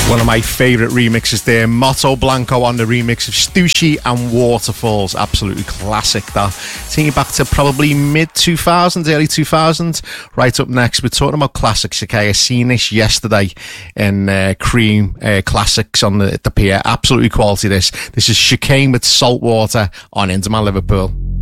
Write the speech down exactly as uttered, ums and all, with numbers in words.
One of my favourite remixes there, Motto Blanco on the remix of Stussy and Waterfalls. Absolutely classic, that. Taking it back to probably mid two thousands, early two thousands. Right up next, we're talking about classics, okay? I seen this yesterday in uh, Cream uh, Classics on the, the pier. Absolutely quality, this. This is Chicane with Saltwater on Into My Liverpool.